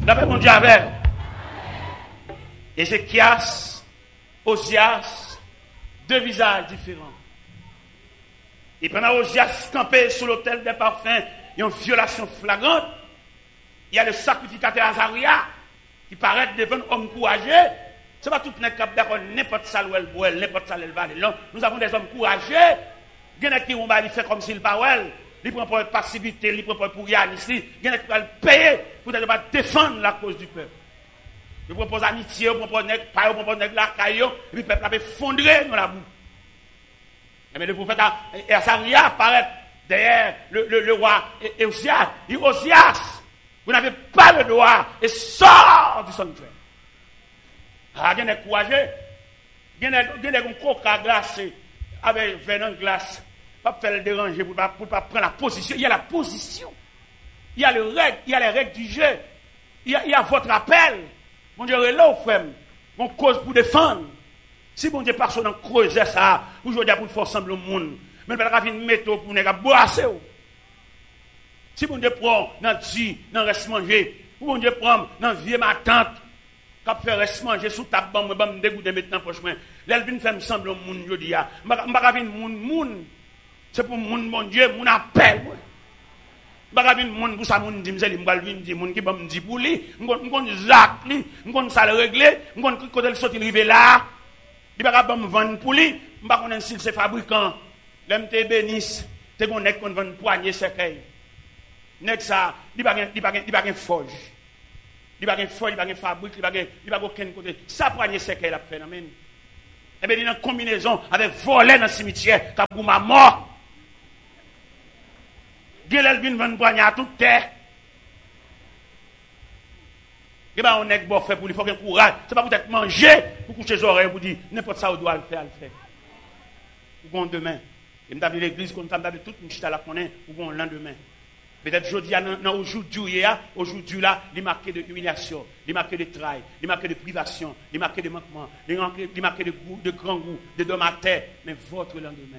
D'après mon Dieu avec. Ézéchias, Osias, deux visages différents. Et pendant Osias campé sous l'autel des parfums, il y a une violation flagrante. Il y a le sacrificateur Azaria qui paraît devant un homme courageux. Ce n'est pas tout le monde qui est d'accord, n'importe ça où elle boit, n'importe ça où elle va. Nous avons des hommes courageux. Il y en a qui vont faire comme s'il parle. Il prend pour passivité, il prend pour Yann ici. Il y en a qui vont payer pour défendre la cause du peuple. Il propose amitié, il propose la caillou, et puis le peuple a effondré dans la boue. Mais le prophète Azaria apparaît derrière le roi Osias. Il dit Osias, vous n'avez pas le droit et sort du sanctuaire. Ah, il y a des courageux. Il y a des coca glacés avec venin glace. Pas faire le déranger pour ne pas prendre la position. Il y a la position. Il y a les règles du jeu. Il y a votre appel. Mon Dieu, là où frère, on cause pour défendre. Si mon Dieu passe dans creuser ça, aujourd'hui pour faire sembler au monde, mais il va venir mettre pour ne boire. Si mon Dieu prend dans le dans reste manger, ou mon Dieu prend dans vieux ma tante, quand faire reste manger sous ta bande, je vais me dégoûter maintenant prochainement. L'elvin fait me sembler au monde aujourd'hui. Je ne vais pas venir monde. C'est pour mon Dieu, mon appel. Je ne vais pas venir monde pour ça, mon dit, je vais venir dire, mon qui va me dire pour lui, je vais Jacques, je vais ça le régler, je vais quand il sorti arriver là, il va me vendre pour lui, je ne vais pas si c'est fabricant. L'homme te bénisse, tu vas qu'on vend poignée cercueil. Nek ça, il va pas forge. Il va pas forge, il va pas fabrique, il va aucun côté. Ça poignée cercueil la phénomène. Et bien il y a une combinaison avec voler dans le cimetière, comme pour ma mort. Gélel vient vendre poignée à toute terre. Et bien on est bon fait pour lui, il faut qu'il y ait courage. C'est pas peut-être manger pour coucher les oreilles pour dire n'importe ça où doit le faire. Pour demain. Et m'davez l'église comme ça, m'davez toute une chita la connaît pour le lendemain. Peut-être aujourd'hui, aujourd'hui là, il est marqué de humiliation, il est marqué de travail, il est marqué de privation, il est marqué de manquement, il est marqué de grand goût, de dommages, mais votre lendemain.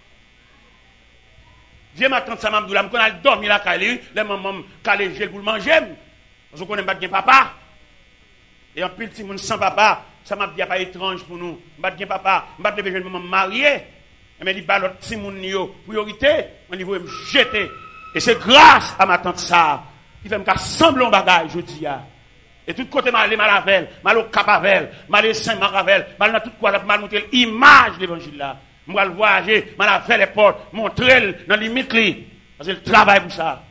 Viens m'attendre ça, m'abdou là, m'connais dormir là, calé, les mamans calé gel pour le manger, parce qu'on n'aime pas bien papa. Et en plus, si on sans papa, ça m'a dit pas étrange pour nous. M'pas bien papa, m'pas de jeune maman mariée. Mais il balot si mon yo priorité, on niveau me jeter. Et c'est grâce à ma tante ça qui fait me sembler un bagage jeudi a. Et tout côté mal avec, mal au cap avec, mal saint maravel, mal dans tout quoi mal montrer l'image de l'évangile là. Moi le voyager, mal avec les portes, montrer dans limite li parce que le travail pour ça.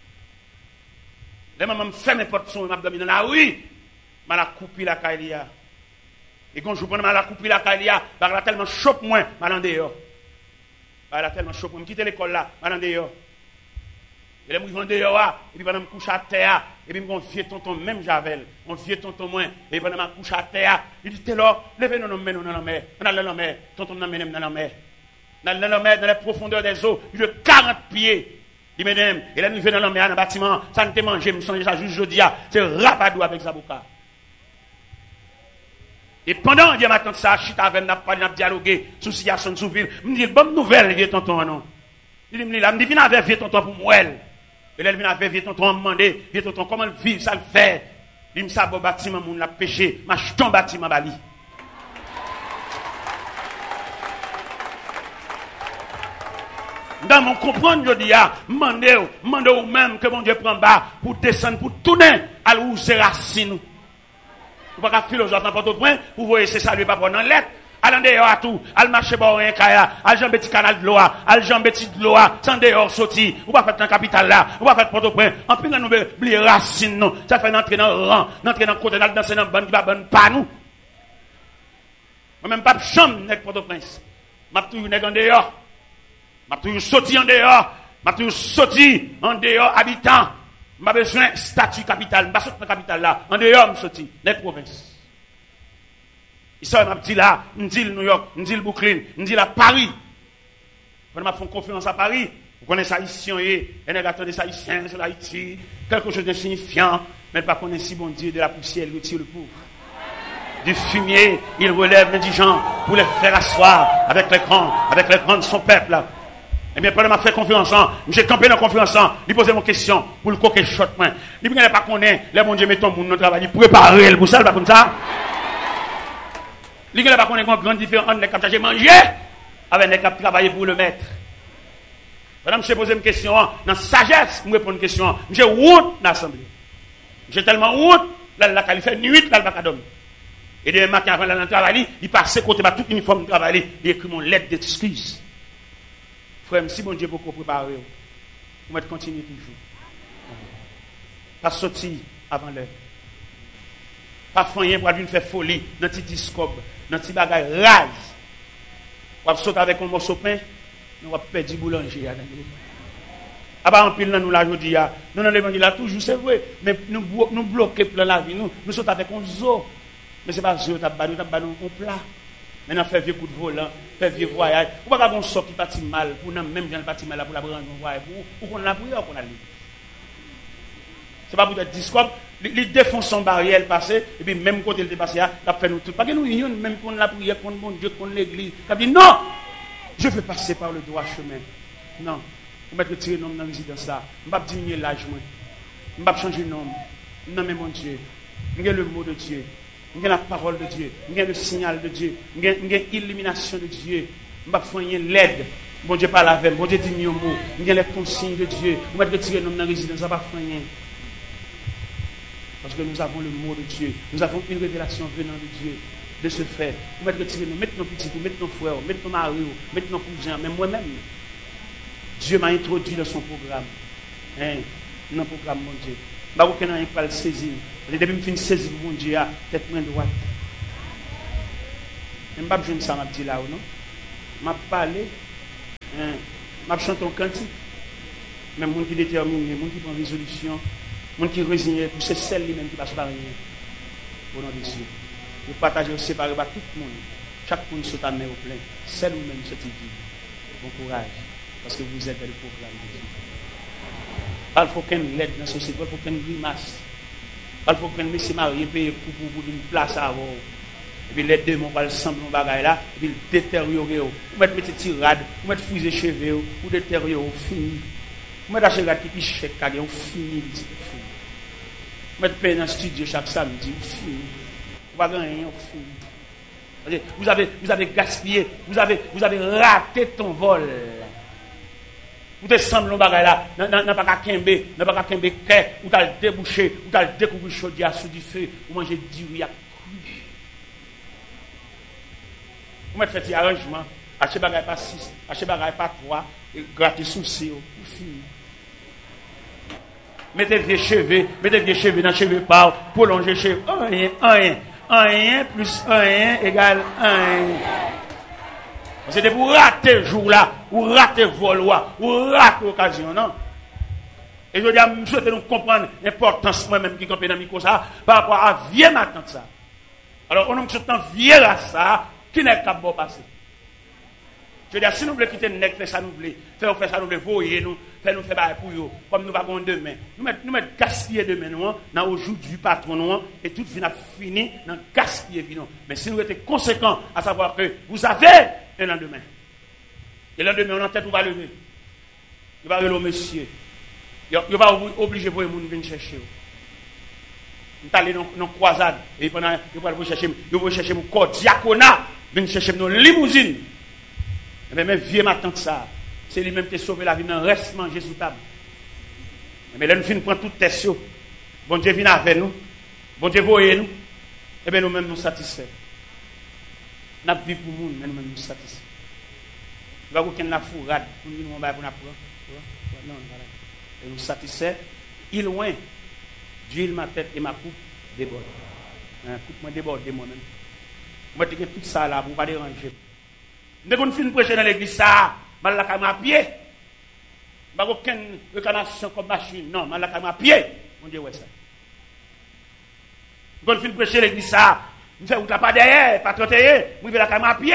Les maman me fait mes portes son m'a dormi dans la rue, mal a coupé la caïlia. Et quand je prends mal a coupé la caïlia, par là tellement chope moins mal en dehors. Par là tellement chope moi quitter l'école là, mal en dehors. Et là, je vais dehors, et puis pendant que je couche à terre, et puis mon vieux tonton, même Javel, mon vieux tonton moins, et puis pendant que je couche à terre, il dit, t'es là, levez-nous dans la mer, on a dans la mer, tonton nous mène dans la mer. Dans la mer, dans les profondeurs des eaux, il de 40 pieds. Il m'aime, et là, nous venons dans la mer, dans le bâtiment, ça ne te mange, je me sens déjà juste jeudi, c'est rapadou avec Zabuka. Et pendant que je m'attends ça, je suis avec n'a pas dialogué sur la situation de Souville, je me dis, bonne nouvelle, vieux tonton, non. Il me dit, viens avec vieux tonton pour moi. Et là, il vient avec vieux tonton, on me demande, vieux tonton, comment le vivre, ça le fait. Il me dit, bon bâtiment, mon l'a péché, ma jeton bâtiment, bali. Dans mon comprendre, je dis, demandez ou même que mon Dieu prend bas pour descendre, pour tourner à l'où c'est racine. Vous ne pouvez pas philosophe dans Port-au-Prince, vous voyez, c'est ça, lui, pas pour dans lettre. Al dehors à tout, al marcher bon rien kaya, al jambe petit canal de l'eau, al jambe petit de l'eau, sans dehors sorti, ou pas faire dans capitale là, ou pas faire Port-au-Prince, en plus nous oublier racine non, ça fait entrer dans rang, entrer dans côté dans danser dans bande qui va bonne pas nous. Moi même pas chambre nek Port-au-Prince. M'a toujours nek en dehors. M'a toujours sorti en dehors, m'a toujours sorti en dehors habitant. M'a besoin statut capitale, m'a sorti dans capitale là, en dehors me sorti nek province. Ici, m'a dit là, me dit New York, me dit Brooklyn, me dit là Paris. Quand m'a fait confiance à Paris, vous connaissez haïtien et on attendait ça haïtien sur Haïti, quelque chose d'insignifiant, mais pas connaître si bon Dieu de la poussière il retire le pauvre. Du fumier, il relève l'indigent pour les faire asseoir avec les grands de son peuple là. Eh bien, pendant que je fais conférence, j'ai campé dans la conférence, il posait mon question pour le coquet shot. Il ne pas connaître, les bon Dieu met ton monde dans le travail, il préparer pour ça, pas comme ça. Il ne pas connaître une grande différence entre les cap j'ai mangé avec les cap travailler pour le maître. Madame, je pose une question, dans sagesse, je réponds une question. J'ai route dans l'assemblée. J'ai tellement route, là, il fait nuit, là, il va pas dormir. Et demain matin, avant d'aller travailler, il passe côté tout uniforme de travail, il écrit mon lettre d'excuse. Frère, si bon Dieu beaucoup préparé, vous mettez continuer toujours. Pas sortir avant l'heure. Pas faire pour une faire folie, dans petit discobe, dans petit bagage rase. Vous sauter avec un morceau de pain, nous va perdre boulanger. Ah bah en pile nous la jodi a. Nous dans l'évangile là toujours c'est vrai, mais nous bloquer plein la vie nous saute avec un zoo. Mais c'est pas zoo t'a ba nous un plat. Maintenant faire vieux coup de volant, faire vieux voyage. Ou pas qu'on sort qui parti mal pour même gens parti mal là pour la prendre un voyage pour qu'on la prière qu'on a lu. C'est pas pour être discours, il défonce son barrière passé et puis même côté il était passé là, il fait nous tout. Pas que nous unions même qu'on la prière contre mon Dieu, contre l'église. Il dit non. Je veux passer par le droit chemin. Non. Je vais retirer le nom dans la résidence là. Je ne vais pas diminuer l'âge. Je ne vais pas changer le nom. Non, mais mon Dieu. Je le mot de Dieu. Je la parole de Dieu. Je le signal de Dieu. Je l'illumination de Dieu. Je ne vais pas faire l'aide. Bon Dieu parle avec moi. Bon Dieu dit mieux mot. Je les consignes de Dieu. Je vais retirer le nom dans la résidence. Je ne vais pas faire rien. Parce que nous avons le mot de Dieu. Nous avons une révélation venant de Dieu. De ce fait, vous mettez retirer nous, mettez nos petits, mettez nos frères, mettez nos maris, mettez nos cousins, même moi-même. Dieu m'a introduit dans son programme. Dans le programme, mon Dieu. Je ne sais pas pas le saisir. Depuis que je finis de saisir, mon Dieu, tête main droite. Je ne sais pas si ça m'a dit là ou non. Je m'a parlé. Je chanté un cantique. Même les gens qui déterminent, les gens qui prennent résolution, les gens qui résignent, c'est celle même qui passe par rien. Au nom de Dieu. Vous partagez, vous séparez par tout le monde. Chaque monde saute à main au plein. Celle ou même cette vie. Bon courage. Parce que vous êtes dans le programme de Dieu. Il faut qu'une lettre dans la société. Il faut qu'une grimace. Il faut qu'un monsieur marié paye pour une place à avoir. Et puis les deux vont pas le sembler de bagaille là. Et puis le détériorer. Vous mettez des tirades. Vous mettez fusée cheveux. Vous détériorer. Fini. Vous mettez des cheveux qui pichent. Vous fini. Vous mettez payer dans le studio chaque samedi. Fini. Vous avez gaspillé, vous avez raté ton vol. Vous te semblez là, n'a pas qu'à kembe, ou t'as le débouché, ou t'as le découvert chaudière sous du feu, ou manger du riz à cru. Vous mettez fait des arrangements, achetez bagaille pas 6, achetez bagaille pas 3, et grattez souci, pour finir. Mettez vieux cheveux dans les cheveux par, prolonger cheveux, rien. 1 plus 1 égale 1. C'était pour rater le jour là, ou rater le vol, ou rater l'occasion, non? Et je dis à M. souhaite nous comprendre l'importance moi-même qui campé dans le micro ça, par rapport à vieux matin ça. Alors, on a un vieux là ça, qui n'est pas bon passé. Je veux dire, si nous voulons quitter le nec, faire ça nous voulons, faire ça nous voulons, voyer nous, faire nous faire bailler pour eux, comme nous avons demain. Nous mettons gaspiller demain, nous, dans aujourd'hui patron, nous, et tout vient fini dans gaspiller, nous. Mais si nous étions conséquents, à savoir que vous avez un lendemain. Et le lendemain, on en tête, on va lever. Il va lever au monsieur. Il va obliger vous de venir chercher. Vous allez dans une croisade, et pendant, vous allez chercher mon corps diaconat, venir chercher nos limousines. Mais même vieux ma tante ça, c'est lui-même qui a sauvé la vie, non reste manger sous table. Mais là, nous finissons prendre toute tête. Bon Dieu vient avec nous. Bon Dieu voyez nous. Et bien nous-mêmes nous satisfaits. Nous vivons pour nous, mais nous-mêmes nous satisfaits. Il va y avoir la fourrade pour nous pour nous apprendre. Non, voilà. Et nous satisfaits. Il loin, d'huile ma tête et ma coupe déborde. Coupe moi déborde moi-même. Moi, je tout ça là pour ne pas déranger. Dès qu'on finit de prêcher dans l'église, ça, je vais à pied. Je n'ai aucune reconnaissance comme machine. Non, je vais à pied. On dit, ouais, ça. Quand on finit de prêcher dans l'église, ça, je fais route pas derrière, pas trotter, je vais à pied.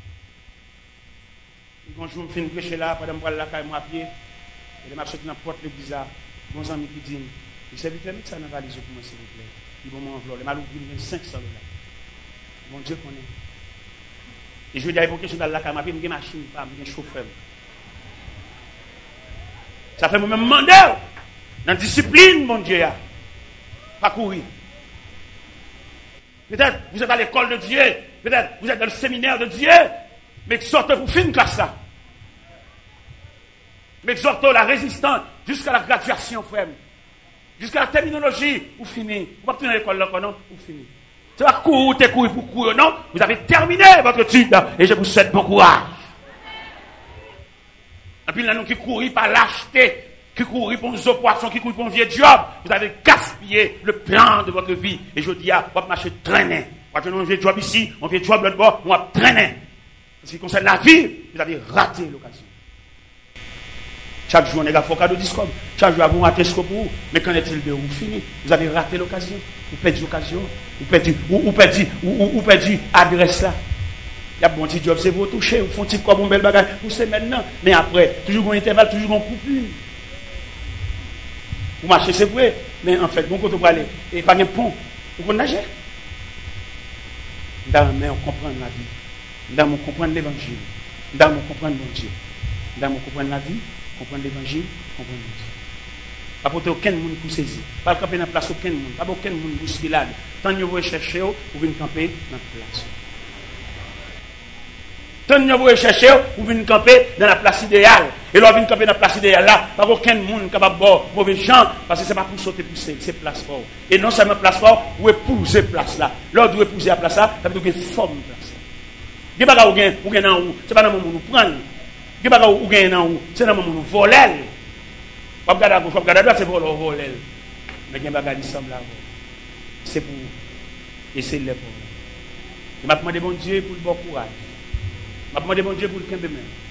Quand je finis de prêcher là, pendant que je vais à pied, et je vais sortir dans la porte de l'église, mon ami qui dit, il s'est vite mis ça dans la valise pour moi, s'il vous plaît. Il va m'envelopper. Il m'a ouvert 500 $. Mon Dieu connaît. Et je dis à l'époque, je suis dans la caméra, je suis une machine, je suis un chauffeur. Ça fait moi-même demander dans la discipline, mon Dieu. Pas courir. Peut-être vous êtes à l'école de Dieu. Peut-être vous êtes dans le séminaire de Dieu. Mais exhortez pour finir classe là. Mais exhortez la résistance jusqu'à la graduation, frère. Jusqu'à la terminologie, vous finissez. Vous ne pouvez pas à l'école là, non? Vous finissez. C'est pas courir pour courir, non? Vous avez terminé votre étude et je vous souhaite bon courage. Et puis là, nous qui courons par lâcheté, qui courons pour nos poissons, qui courons pour un vieux job, vous avez gaspillé le plan de votre vie. Et je dis, vous va marcher traîner. Vous avez un vieux job ici, un vieux job l'autre bord, on va traîner. En ce qui concerne la vie, vous avez raté l'occasion. Chaque jour, on est à Focado Discord. Chaque jour, vous ratez ce que vous. Mais qu'en est-il de vous fini? Vous avez raté l'occasion. Vous perdez l'occasion. Vous perdez l'adresse là. Il y a un bon petit job, c'est vous toucher. Vous font un petit quoi, bon bel bagage. Vous savez maintenant. Mais après, toujours un intervalle, toujours un coupure. Vous marchez, c'est vrai. Mais en fait, bon côté, vous allez. Et pas de pont. Vous pouvez nager. Dans mais on comprend la vie. Dans on comprend l'évangile. Dans on comprend mon Dieu. Dans on comprend la vie. Comprendre l'évangile, comprendre Dieu. Pas porter aucun monde pour saisir. Pas camper dans la place aucun monde. Pas aucun monde bousculade. Tant que vous cherchez, vous venez camper dans la place. Tant que vous cherchez, vous venez camper dans la place idéale. Et là, vous venez camper dans la place idéale là. Pas aucun monde capable de boire mauvais gens. Parce que ce n'est pas pour sauter pousser, c'est place fort. Et non seulement place fort, vous épousez place là. L'autre vous épousez la place là, ça veut dire qu'il y a une forme de place là. Il n'y a pas de vous gagnez en haut. Ce n'est pas dans le moment où nous prenons. Qui pas ou gagne dans ou c'est dans moment nous voler pas regarder à gauche pas regarder à droite c'est pour voler mais gagne bagarre ensemble là c'est pour essayer les pour il m'a demandé bon Dieu pour le bon courage m'a demandé bon Dieu pour le camp de main